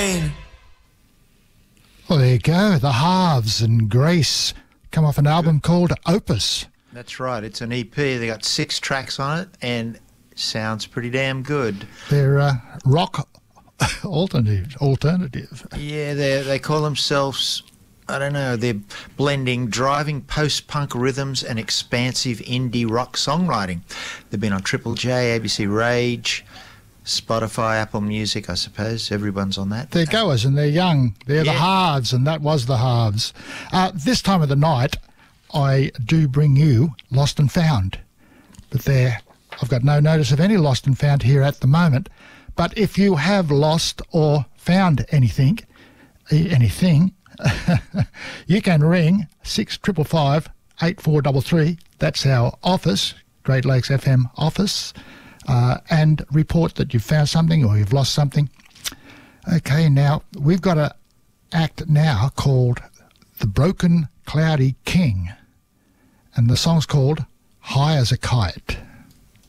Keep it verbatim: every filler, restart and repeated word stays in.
rain. Well, there you go. The Halves and Grace come off an album called Opus. That's right. It's an E P. They got six tracks on it and sounds pretty damn good. They're uh, rock alternative. Alternative. Yeah, they they call themselves, I don't know, they're blending driving post-punk rhythms and expansive indie rock songwriting. They've been on Triple J, A B C Rage, Spotify, Apple Music, I suppose. Everyone's on that. They're goers and they're young. They're Yeah. the Halves, and that was the Halves. Uh, this time of the night, I do bring you Lost and Found. But there, I've got no notice of any Lost and Found here at the moment. But if you have lost or found anything, eh, anything, you can ring six five five, eight four three three. That's our office, Great Lakes F M office, uh, and report that you've found something or you've lost something. Okay, now we've got an act now called The Broken Cloudy King, and the song's called High as a Kite.